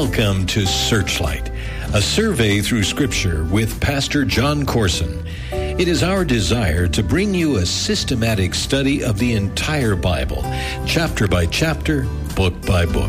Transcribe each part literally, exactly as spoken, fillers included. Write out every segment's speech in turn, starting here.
Welcome to Searchlight, a survey through Scripture with Pastor John Corson. It is our desire to bring you a systematic study of the entire Bible, chapter by chapter, book by book.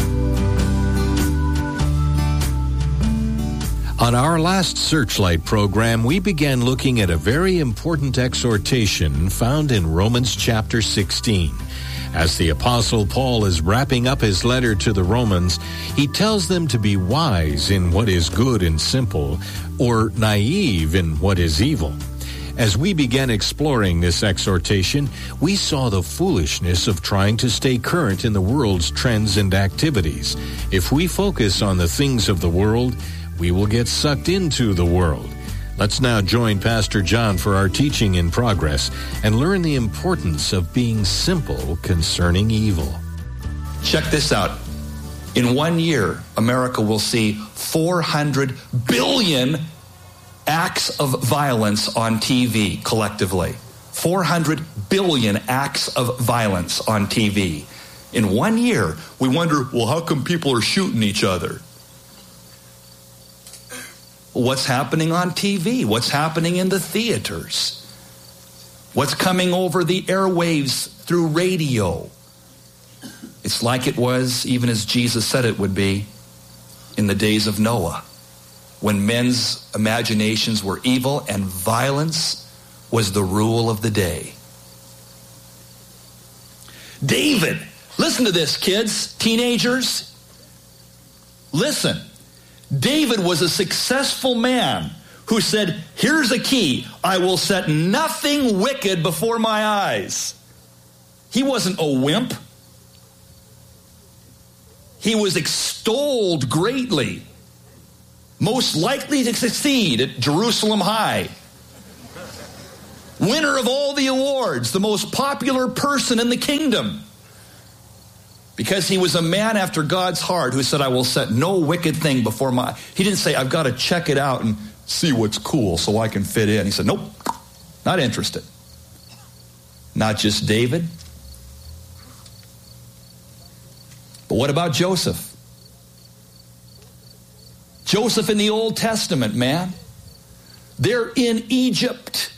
On our last Searchlight program, we began looking at a very important exhortation found in Romans chapter sixteen. As the Apostle Paul is wrapping up his letter to the Romans, he tells them to be wise in what is good and simple, or naive in what is evil. As we began exploring this exhortation, we saw the foolishness of trying to stay current in the world's trends and activities. If we focus on the things of the world, we will get sucked into the world. Let's now join Pastor John for our teaching in progress and learn the importance of being simple concerning evil. Check this out. In one year, America will see four hundred billion acts of violence on T V collectively. four hundred billion acts of violence on T V. In one year, we wonder, well, how come people are shooting each other? What's happening on T V? What's happening in the theaters? What's coming over the airwaves through radio? It's like it was, even as Jesus said it would be, in the days of Noah, when men's imaginations were evil and violence was the rule of the day. David, listen to this, kids, teenagers. Listen. David was a successful man who said, here's a key, I will set nothing wicked before my eyes. He wasn't a wimp. He was extolled greatly, most likely to succeed at Jerusalem High. Winner of all the awards, the most popular person in the kingdom. Because he was a man after God's heart who said, I will set no wicked thing before my... He didn't say, I've got to check it out and see what's cool so I can fit in. He said, nope, not interested. Not just David. But what about Joseph? Joseph in the Old Testament, man. They're in Egypt.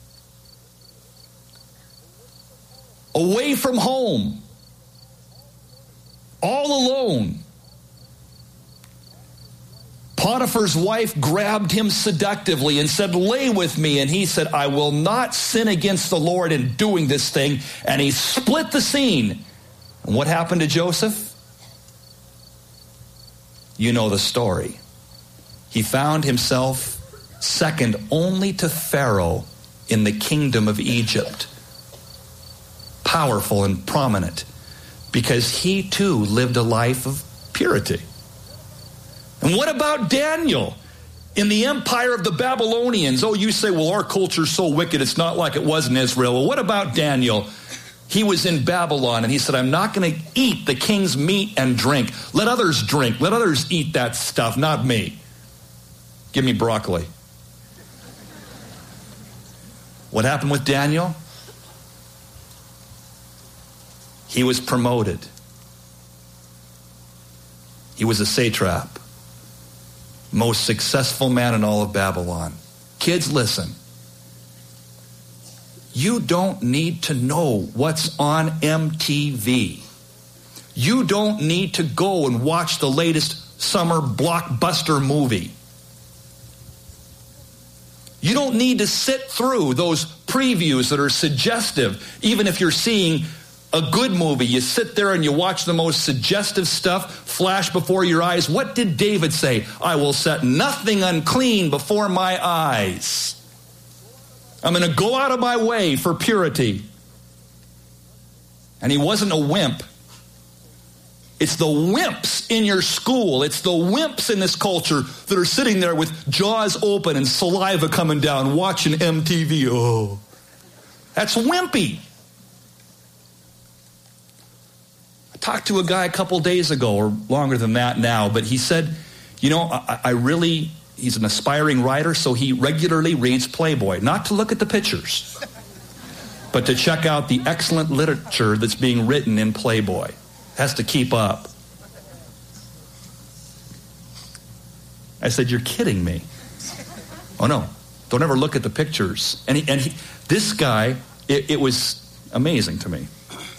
Away from home. All alone. Potiphar's wife grabbed him seductively and said, lay with me. And he said, I will not sin against the Lord in doing this thing. And he split the scene. And what happened to Joseph? You know the story. He found himself second only to Pharaoh in the kingdom of Egypt. Powerful and prominent. Because he too lived a life of purity. And what about Daniel in the empire of the Babylonians? Oh, you say, well, our culture's so wicked, it's not like it was in Israel. Well, what about Daniel? He was in Babylon, and he said, I'm not going to eat the king's meat and drink. Let others drink. Let others eat that stuff, not me. Give me broccoli. What happened with Daniel? He was promoted. He was a satrap. Most successful man in all of Babylon. Kids, listen. You don't need to know what's on M T V. You don't need to go and watch the latest summer blockbuster movie. You don't need to sit through those previews that are suggestive, even if you're seeing a good movie. You sit there and you watch the most suggestive stuff flash before your eyes. What did David say? I will set nothing unclean before my eyes. I'm going to go out of my way for purity. And he wasn't a wimp. It's the wimps in your school. It's the wimps in this culture that are sitting there with jaws open and saliva coming down watching M T V. Oh, that's wimpy. Talked to a guy a couple days ago, or longer than that now, but he said, you know, I, I really, he's an aspiring writer, so he regularly reads Playboy, not to look at the pictures, but to check out the excellent literature that's being written in Playboy. Has to keep up. I said, you're kidding me. Oh, no. Don't ever look at the pictures. And, he, and he, this guy, it, it was amazing to me.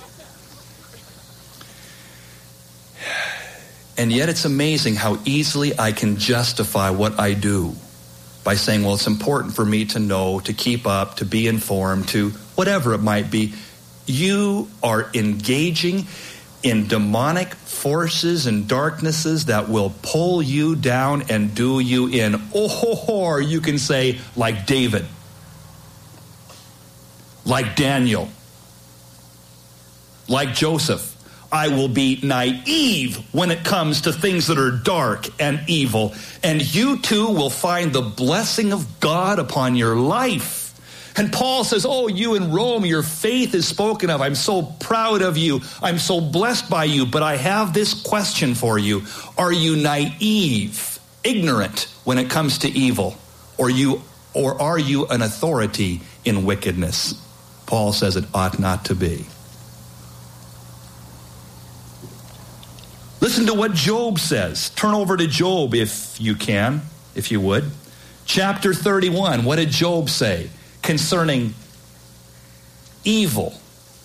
And yet it's amazing how easily I can justify what I do by saying, well, it's important for me to know, to keep up, to be informed, to whatever it might be. You are engaging in demonic forces and darknesses that will pull you down and do you in. Or you can say, like David, like Daniel, like Joseph, I will be naive when it comes to things that are dark and evil. And you too will find the blessing of God upon your life. And Paul says, oh, you in Rome, your faith is spoken of. I'm so proud of you. I'm so blessed by you. But I have this question for you. Are you naive, ignorant when it comes to evil? Or you, or are you an authority in wickedness? Paul says it ought not to be. Listen to what Job says. Turn over to Job if you can, if you would. Chapter thirty-one. What did Job say concerning evil?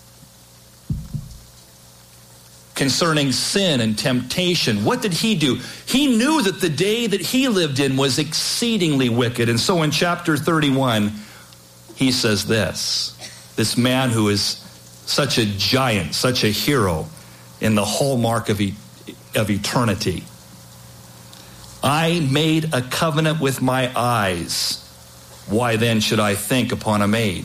Concerning sin and temptation. What did he do? He knew that the day that he lived in was exceedingly wicked. And so in chapter thirty-one, he says this. This man who is such a giant, such a hero in the hallmark of eternity. of eternity. I made a covenant with my eyes. Why then should I think upon a maid?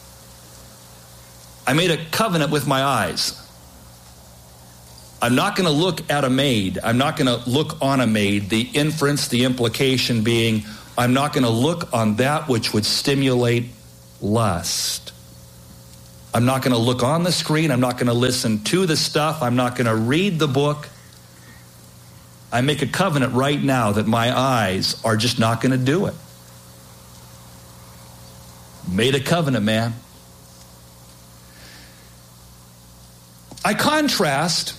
I made a covenant with my eyes. I'm not going to look at a maid. I'm not going to look on a maid. The inference, the implication being, I'm not going to look on that which would stimulate lust. I'm not going to look on the screen. I'm not going to listen to the stuff. I'm not going to read the book. I make a covenant right now that my eyes are just not going to do it. Made a covenant, man. I contrast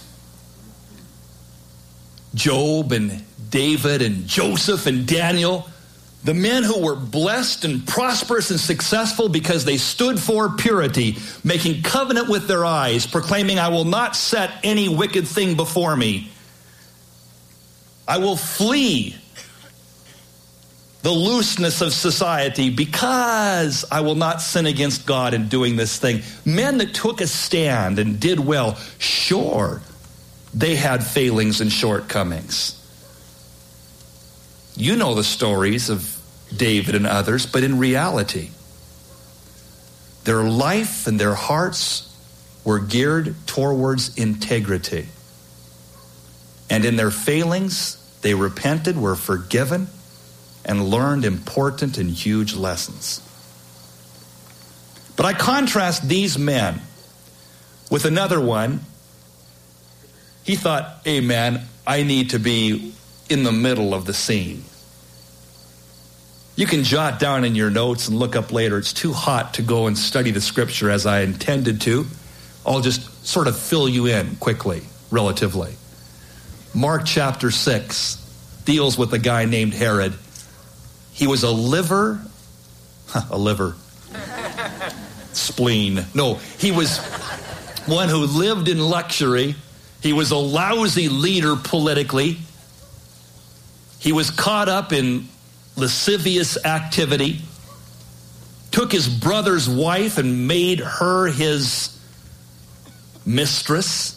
Job and David and Joseph and Daniel, the men who were blessed and prosperous and successful because they stood for purity, making covenant with their eyes, proclaiming, I will not set any wicked thing before me. I will flee the looseness of society because I will not sin against God in doing this thing. Men that took a stand and did well, sure, they had failings and shortcomings. You know the stories of David and others, but in reality, their life and their hearts were geared towards integrity. And in their failings, they repented, were forgiven, and learned important and huge lessons. But I contrast these men with another one. He thought, hey man, I need to be in the middle of the scene. You can jot down in your notes and look up later. It's too hot to go and study the scripture as I intended to. I'll just sort of fill you in quickly, relatively. Mark chapter six deals with a guy named Herod. He was a liver, huh, a liver, spleen. No, he was one who lived in luxury. He was a lousy leader politically. He was caught up in lascivious activity, took his brother's wife and made her his mistress.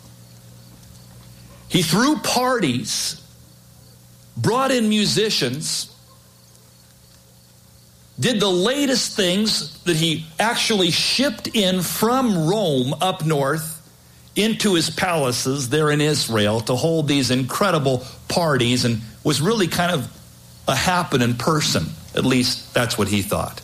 He threw parties, brought in musicians, did the latest things that he actually shipped in from Rome up north into his palaces there in Israel to hold these incredible parties, and was really kind of a happening person. At least that's what he thought.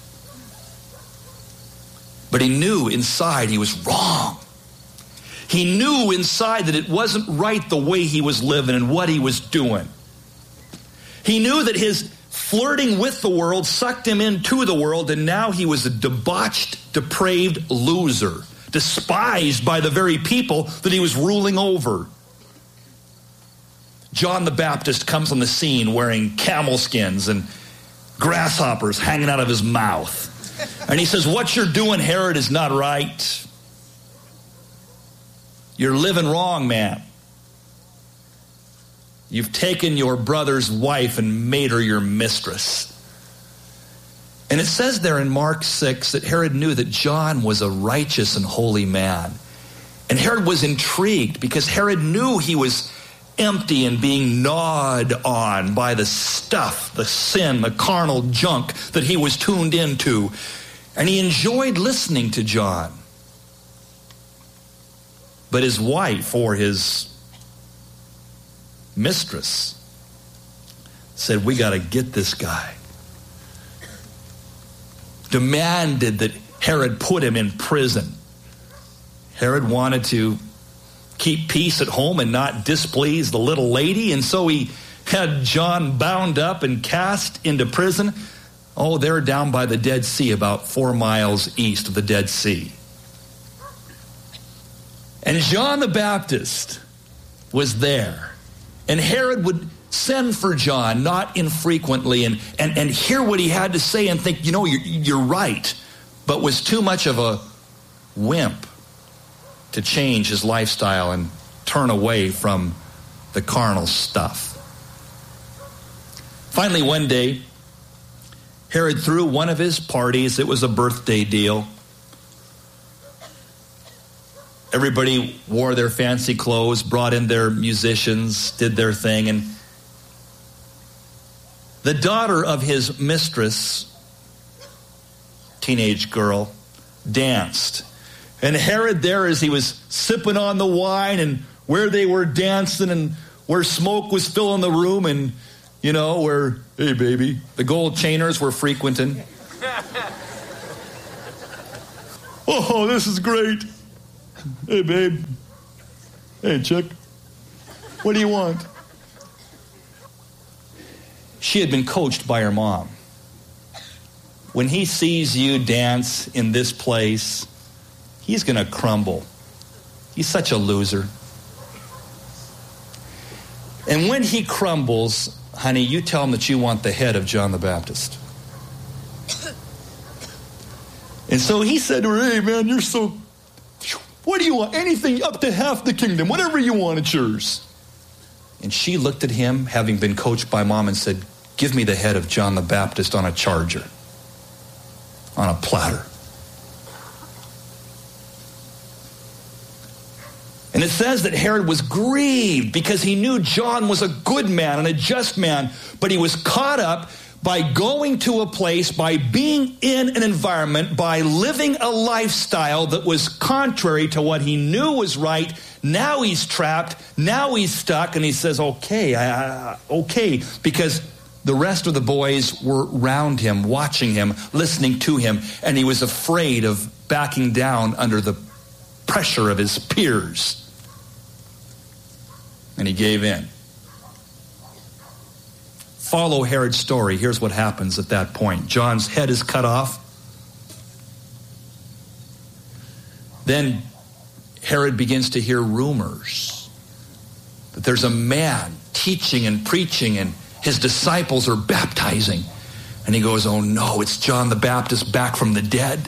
But he knew inside he was wrong. He knew inside that it wasn't right the way he was living and what he was doing. He knew that his flirting with the world sucked him into the world, and now he was a debauched, depraved loser, despised by the very people that he was ruling over. John the Baptist comes on the scene wearing camel skins and grasshoppers hanging out of his mouth. And he says, what you're doing, Herod, is not right. You're living wrong, man. You've taken your brother's wife and made her your mistress. And it says there in Mark six that Herod knew that John was a righteous and holy man. And Herod was intrigued because Herod knew he was empty and being gnawed on by the stuff, the sin, the carnal junk that he was tuned into. And he enjoyed listening to John. But his wife, or his mistress, said, we got to get this guy. Demanded that Herod put him in prison. Herod wanted to keep peace at home and not displease the little lady, and so he had John bound up and cast into prison. Oh, they're down by the Dead Sea, about four miles east of the Dead Sea. And John the Baptist was there. And Herod would send for John not infrequently and, and, and hear what he had to say and think, you know, you're, you're right, but was too much of a wimp to change his lifestyle and turn away from the carnal stuff. Finally, one day, Herod threw one of his parties. It was a birthday deal. Everybody wore their fancy clothes, brought in their musicians, did their thing, and the daughter of his mistress, teenage girl, danced. And Herod there, as he was sipping on the wine and where they were dancing and where smoke was filling the room and, you know, where, hey, baby, the gold chainers were frequenting. Oh, this is great. Hey, babe. Hey, chick. What do you want? She had been coached by her mom. When he sees you dance in this place, he's going to crumble. He's such a loser. And when he crumbles, honey, you tell him that you want the head of John the Baptist. And so he said to her, hey, man, you're so... What do you want? Anything up to half the kingdom. Whatever you want, it's yours. And she looked at him, having been coached by mom, and said, give me the head of John the Baptist on a charger. On a platter. And it says that Herod was grieved because he knew John was a good man and a just man, but he was caught up by going to a place, by being in an environment, by living a lifestyle that was contrary to what he knew was right. Now he's trapped. Now he's stuck. And he says, okay, I, I, okay, because the rest of the boys were around him, watching him, listening to him, and he was afraid of backing down under the pressure of his peers. And he gave in. Follow Herod's story. Here's what happens at that point. John's head is cut off. Then Herod begins to hear rumors that there's a man teaching and preaching and his disciples are baptizing. And he goes, oh no, it's John the Baptist back from the dead.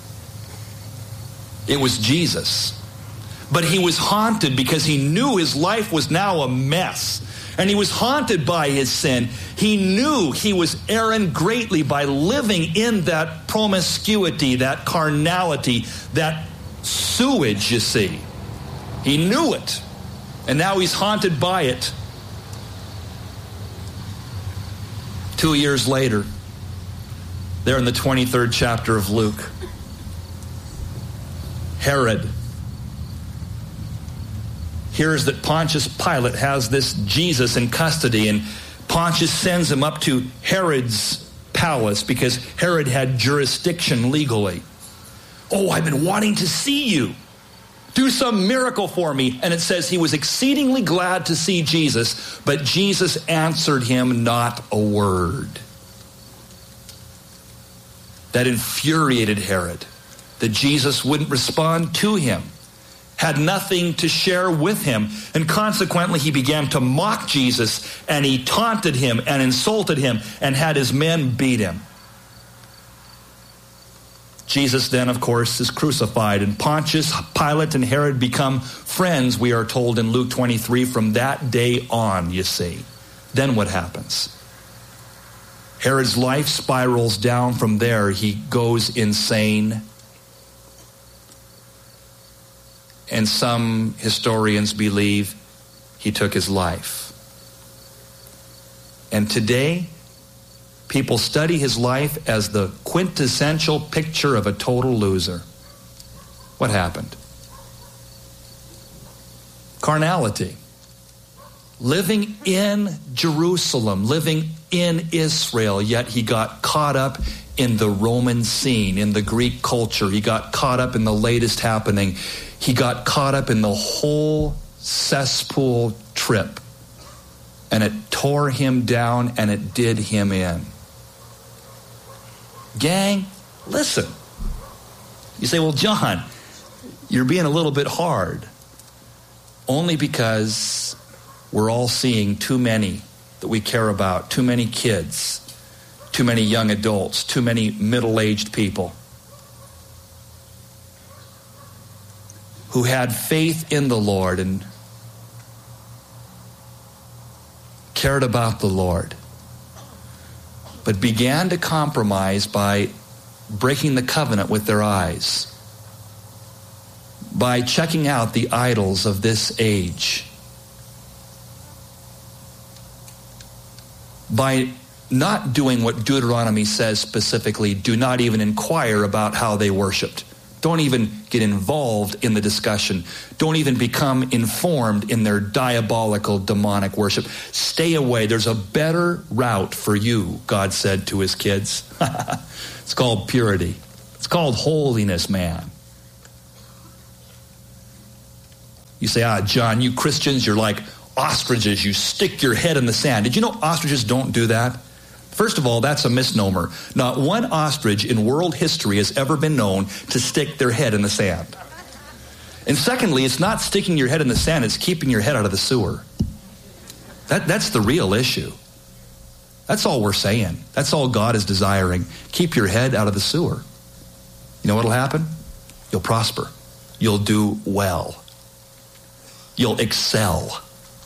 It was Jesus. But he was haunted because he knew his life was now a mess. And he was haunted by his sin. He knew he was erring greatly by living in that promiscuity, that carnality, that sewage, you see. He knew it. And now he's haunted by it. Two years later, there in the twenty-third chapter of Luke, Herod hears that Pontius Pilate has this Jesus in custody, and Pontius sends him up to Herod's palace because Herod had jurisdiction legally. Oh, I've been wanting to see you. Do some miracle for me. And it says he was exceedingly glad to see Jesus, but Jesus answered him not a word. That infuriated Herod, that Jesus wouldn't respond to him. had nothing to share with him. And consequently, he began to mock Jesus, and he taunted him and insulted him and had his men beat him. Jesus then, of course, is crucified, and Pontius Pilate and Herod become friends, we are told in Luke twenty-three, from that day on, you see. Then what happens? Herod's life spirals down from there. He goes insane. And some historians believe he took his life. And today, people study his life as the quintessential picture of a total loser. What happened? Carnality. Living in Jerusalem, living in Israel, yet he got caught up in the Roman scene, in the Greek culture. He got caught up in the latest happening. He got caught up in the whole cesspool trip. And it tore him down and it did him in. Gang, listen. You say, well, John, you're being a little bit hard. Only because we're all seeing too many that we care about, too many kids, too many young adults, too many middle-aged people who had faith in the Lord and cared about the Lord, but began to compromise by breaking the covenant with their eyes, by checking out the idols of this age, by not doing what Deuteronomy says specifically. Do not even inquire about how they worshiped. Don't even get involved in the discussion. Don't even become informed in their diabolical, demonic worship. Stay away. There's a better route for you, God said to his kids. It's called purity. It's called holiness, man. You say, ah, John, you Christians, you're like ostriches. You stick your head in the sand. Did you know ostriches don't do that? First of all, that's a misnomer. Not one ostrich in world history has ever been known to stick their head in the sand. And secondly, it's not sticking your head in the sand, it's keeping your head out of the sewer. That, that's the real issue. That's all we're saying. That's all God is desiring. Keep your head out of the sewer. You know what'll happen? You'll prosper. You'll do well. You'll excel.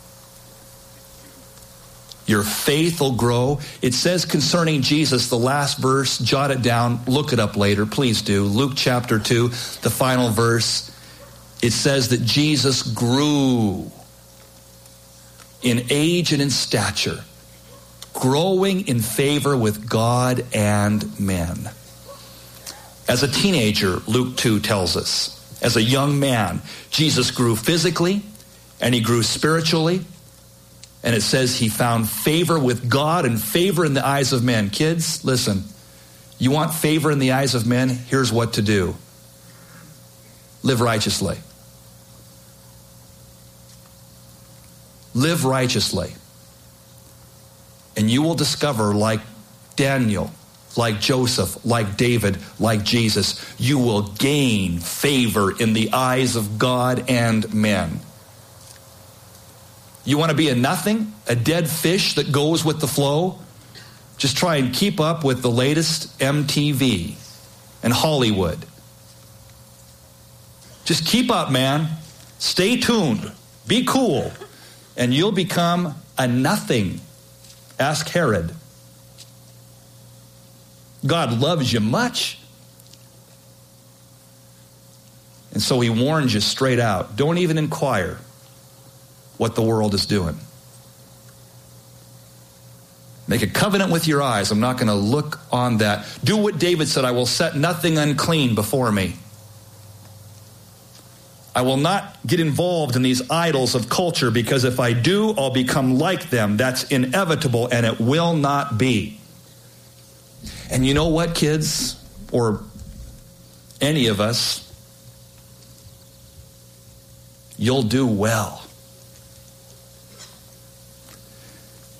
Your faith will grow. It says concerning Jesus, the last verse, jot it down, look it up later, please do. Luke chapter two, the final verse. It says that Jesus grew in age and in stature, growing in favor with God and men. As a teenager, Luke two tells us, as a young man, Jesus grew physically and he grew spiritually. And it says he found favor with God and favor in the eyes of men. Kids, listen, you want favor in the eyes of men? Here's what to do. Live righteously. Live righteously. And you will discover, like Daniel, like Joseph, like David, like Jesus, you will gain favor in the eyes of God and men. You want to be a nothing, a dead fish that goes with the flow? Just try and keep up with the latest M T V and Hollywood. Just keep up, man. Stay tuned. Be cool. And you'll become a nothing. Ask Herod. God loves you much. And so he warns you straight out. Don't even inquire what the world is doing. Make a covenant with your eyes. I'm not going to look on that. Do what David said, I will set nothing unclean before me. I will not get involved in these idols of culture, because if I do, I'll become like them. That's inevitable, and it will not be. And you know what, kids, or any of us, you'll do well.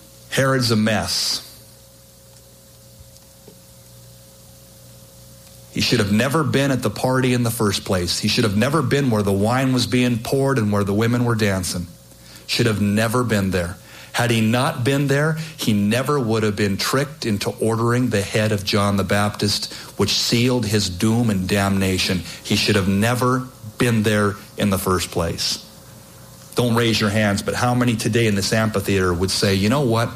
Herod's a mess. He should have never been at the party in the first place. He should have never been where the wine was being poured and where the women were dancing. Should have never been there. Had he not been there, he never would have been tricked into ordering the head of John the Baptist, which sealed his doom and damnation. He should have never been there in the first place. Don't raise your hands, but how many today in this amphitheater would say, you know what?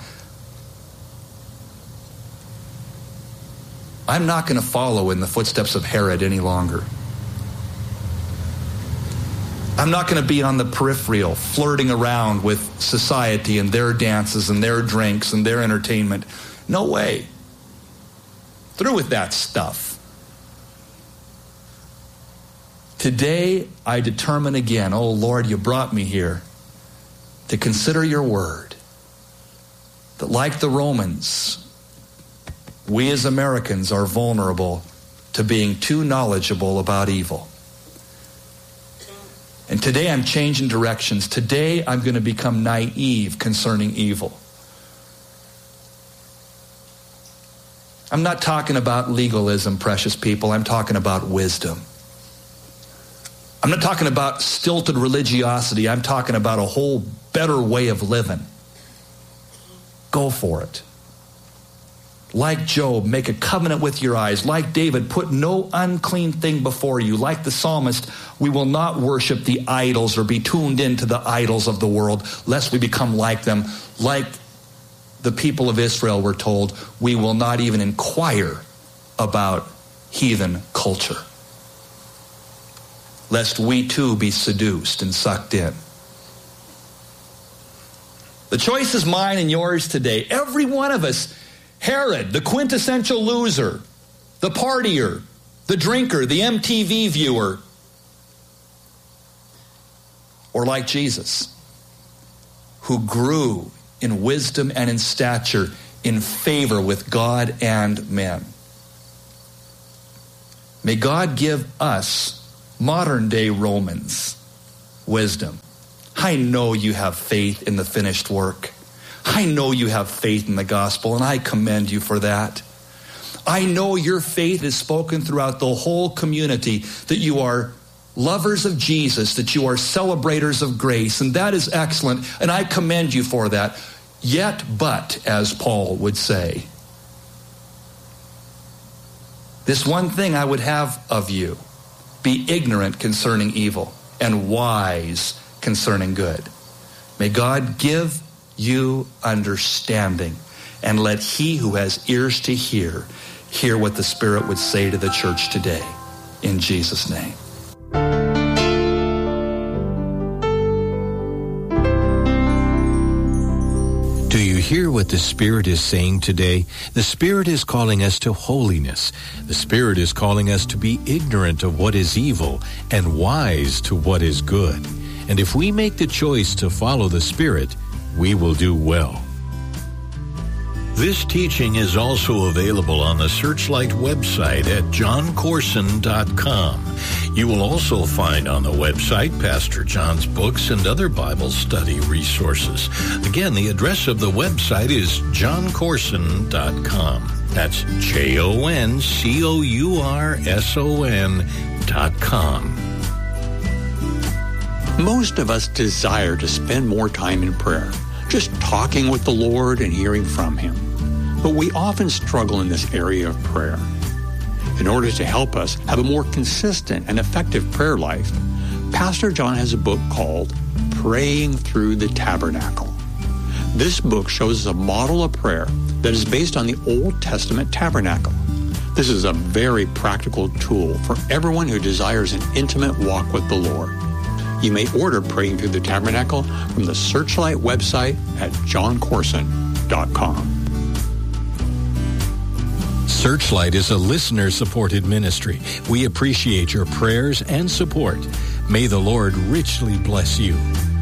I'm not going to follow in the footsteps of Herod any longer. I'm not going to be on the peripheral, flirting around with society and their dances and their drinks and their entertainment. No way. Through with that stuff. Today, I determine again, oh Lord, you brought me here to consider your word. That like the Romans, we as Americans are vulnerable to being too knowledgeable about evil. And today I'm changing directions. Today I'm going to become naive concerning evil. I'm not talking about legalism, precious people. I'm talking about wisdom. I'm not talking about stilted religiosity. I'm talking about a whole better way of living. Go for it. Like Job, make a covenant with your eyes. Like David, put no unclean thing before you. Like the psalmist, we will not worship the idols or be tuned into the idols of the world, lest we become like them. Like the people of Israel were told, we will not even inquire about heathen culture, lest we too be seduced and sucked in. The choice is mine and yours today. Every one of us. Herod, the quintessential loser, the partier, the drinker, the M T V viewer. Or like Jesus, who grew in wisdom and in stature, in favor with God and men. May God give us, modern day Romans, wisdom. I know you have faith in the finished work. I know you have faith in the gospel, and I commend you for that. I know your faith is spoken throughout the whole community, that you are lovers of Jesus, that you are celebrators of grace, and that is excellent, and I commend you for that. Yet, but, as Paul would say, this one thing I would have of you, be ignorant concerning evil and wise concerning good. May God give you understanding, and let he who has ears to hear, hear what the Spirit would say to the church today. In Jesus' name. Do you hear what the Spirit is saying today? The Spirit is calling us to holiness. The Spirit is calling us to be ignorant of what is evil and wise to what is good. And if we make the choice to follow the Spirit, we will do well. This teaching is also available on the Searchlight website at john corson dot com. You will also find on the website Pastor John's books and other Bible study resources. Again, the address of the website is john corson dot com. That's J O N C O U R S O N dot com. Most of us desire to spend more time in prayer, just talking with the Lord and hearing from Him. But we often struggle in this area of prayer. In order to help us have a more consistent and effective prayer life, Pastor John has a book called Praying Through the Tabernacle. This book shows us a model of prayer that is based on the Old Testament tabernacle. This is a very practical tool for everyone who desires an intimate walk with the Lord. You may order Praying Through the Tabernacle from the Searchlight website at john corson dot com. Searchlight is a listener-supported ministry. We appreciate your prayers and support. May the Lord richly bless you.